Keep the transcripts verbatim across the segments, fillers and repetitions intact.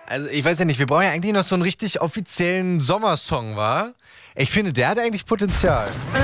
Also ich weiß ja nicht, wir brauchen ja eigentlich noch so einen richtig offiziellen Sommersong, wa? Ich finde, der hat eigentlich Potenzial.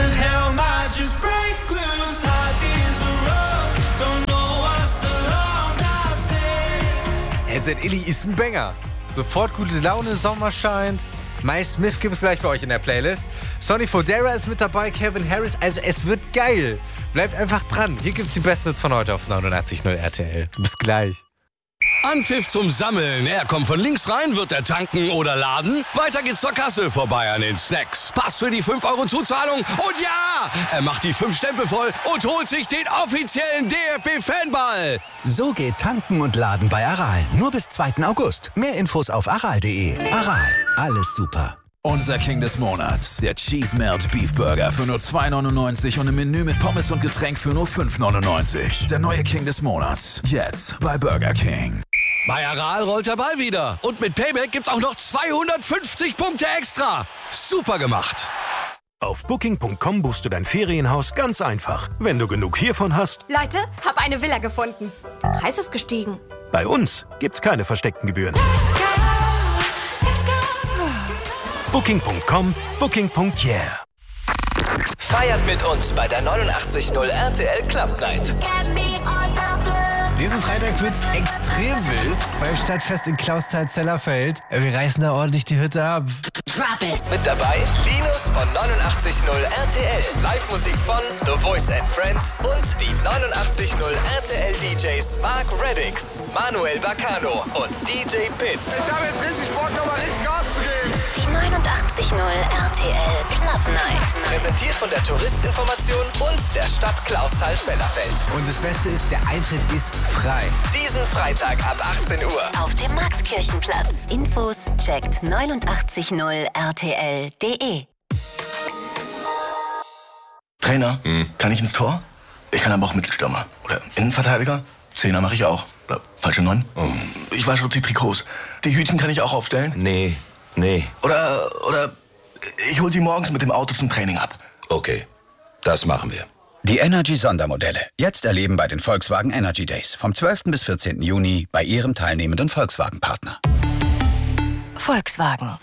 Hey, Zed Illy ist ein Banger. Sofort gute Laune, Sommer scheint. My Smith gibt es gleich für euch in der Playlist. Sonny Fodera ist mit dabei, Calvin Harris. Also es wird geil. Bleibt einfach dran. Hier gibt es die besten Hits von heute auf neunundachtzig Komma null R T L. Bis gleich. Anpfiff zum Sammeln. Er kommt von links rein, wird er tanken oder laden. Weiter geht's zur Kasse, vorbei an den Snacks. Pass für die fünf Euro Zuzahlung. Und ja, er macht die fünf Stempel voll und holt sich den offiziellen D F B-Fanball. So geht Tanken und Laden bei Aral. Nur bis zweiten August. Mehr Infos auf aral punkt de. Aral, alles super. Unser King des Monats, der Cheese Melt Beef Burger für nur zwei neunundneunzig und im Menü mit Pommes und Getränk für nur fünf neunundneunzig. Der neue King des Monats, jetzt bei Burger King. Bei Aral rollt der Ball wieder. Und mit Payback gibt's auch noch zweihundertfünfzig Punkte extra. Super gemacht. Auf booking punkt com buchst du dein Ferienhaus ganz einfach. Wenn du genug hiervon hast. Leute, hab eine Villa gefunden. Der Preis ist gestiegen. Bei uns gibt's keine versteckten Gebühren. booking punkt com, booking punkt yeah. Feiert mit uns bei der neunundachtzig Komma null R T L Club Night. Diesen Freitag wird's extrem wild beim Stadtfest in Klausthal-Zellerfeld. Wir reißen da ordentlich die Hütte ab. Mit dabei Linus von neunundachtzig Komma null R T L. Live-Musik von The Voice and Friends und die neunundachtzig Komma null R T L D Js Mark Reddix, Manuel Baccano und D J Pitt. Ich habe jetzt richtig Bock, nochmal richtig Gas zu geben. Die neunundachtzig Komma null R T L Club Night. Präsentiert von der Touristinformation und der Stadt Klausthal-Zellerfeld. Und das Beste ist, der Eintritt ist frei. Diesen Freitag ab achtzehn Uhr. Auf dem Marktkirchenplatz. Infos checkt neunundachtzig Komma null R T L punkt de. Trainer, hm. kann ich ins Tor? Ich kann aber auch Mittelstürmer. Oder Innenverteidiger. Zehner mache ich auch. Oder falsche Neun. Oh. Ich wasche die Trikots. Die Hütchen kann ich auch aufstellen? Nee, nee. Oder, oder ich hol sie morgens mit dem Auto zum Training ab. Okay, das machen wir. Die Energy-Sondermodelle. Jetzt erleben bei den Volkswagen Energy Days. Vom zwölften bis vierzehnten Juni bei Ihrem teilnehmenden Volkswagen-Partner. Volkswagen.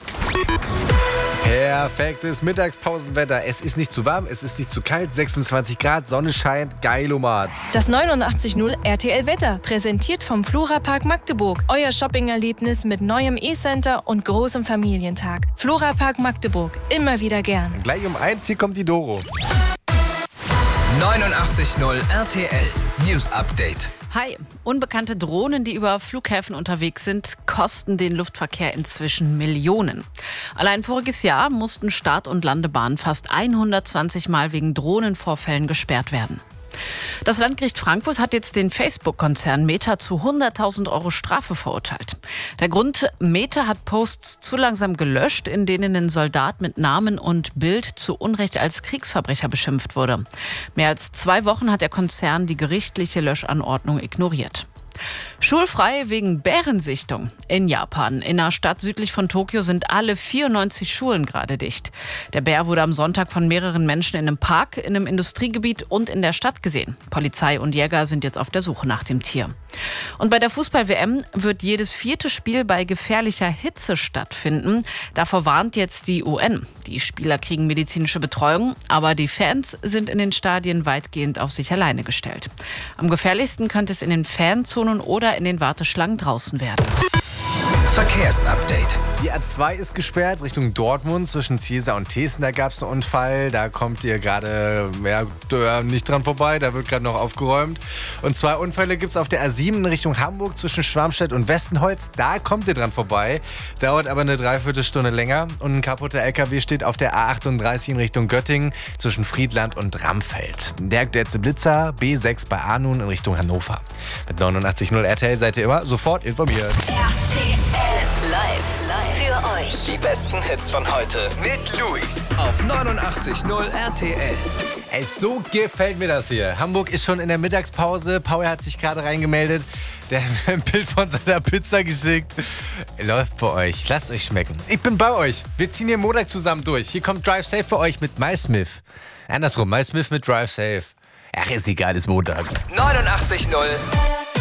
Perfektes Mittagspausenwetter. Es ist nicht zu warm, es ist nicht zu kalt. sechsundzwanzig Grad, Sonne scheint, geilomat. Das neunundachtzig Komma null R T L Wetter, präsentiert vom Florapark Magdeburg. Euer Shopping-Erlebnis mit neuem E-Center und großem Familientag. Florapark Magdeburg, immer wieder gern. Gleich um eins, hier kommt die Doro. neunundachtzig Komma null R T L News Update. Hi, unbekannte Drohnen, die über Flughäfen unterwegs sind, kosten den Luftverkehr inzwischen Millionen. Allein voriges Jahr mussten Start- und Landebahnen fast hundertzwanzig Mal wegen Drohnenvorfällen gesperrt werden. Das Landgericht Frankfurt hat jetzt den Facebook-Konzern Meta zu hunderttausend Euro Strafe verurteilt. Der Grund: Meta hat Posts zu langsam gelöscht, in denen ein Soldat mit Namen und Bild zu Unrecht als Kriegsverbrecher beschimpft wurde. Mehr als zwei Wochen hat der Konzern die gerichtliche Löschanordnung ignoriert. Schulfrei wegen Bärensichtung. In Japan, in einer Stadt südlich von Tokio, sind alle vierundneunzig Schulen gerade dicht. Der Bär wurde am Sonntag von mehreren Menschen in einem Park, in einem Industriegebiet und in der Stadt gesehen. Polizei und Jäger sind jetzt auf der Suche nach dem Tier. Und bei der Fußball-W M wird jedes vierte Spiel bei gefährlicher Hitze stattfinden. Davor warnt jetzt die U N. Die Spieler kriegen medizinische Betreuung, aber die Fans sind in den Stadien weitgehend auf sich alleine gestellt. Am gefährlichsten könnte es in den Fanzonen oder in den Warteschlangen draußen werden. Verkehrsupdate. Die A zwei ist gesperrt Richtung Dortmund zwischen Ziesar und Thesen. Da gab es einen Unfall. Da kommt ihr gerade ja, nicht dran vorbei. Da wird gerade noch aufgeräumt. Und zwei Unfälle gibt es auf der A sieben in Richtung Hamburg zwischen Schwarmstedt und Westenholz. Da kommt ihr dran vorbei. Dauert aber eine Dreiviertelstunde länger. Und ein kaputter L K W steht auf der A achtunddreißig in Richtung Göttingen zwischen Friedland und Ramfeld. Der aktuellste Blitzer B sechs bei Arnun in Richtung Hannover. Mit neunundachtzig Komma null R T L seid ihr immer sofort informiert. R T L live, live für euch. Die besten Hits von heute mit Luis auf neunundachtzig Komma null R T L. Ey, so gefällt mir das hier. Hamburg ist schon in der Mittagspause. Paul hat sich gerade reingemeldet. Der hat mir ein Bild von seiner Pizza geschickt. Läuft bei euch. Lasst euch schmecken. Ich bin bei euch. Wir ziehen hier Montag zusammen durch. Hier kommt Drive Safe für euch mit My Smith. Andersrum, My Smith mit Drive Safe. Ach, ist egal, ist Montag. neunundachtzig Komma null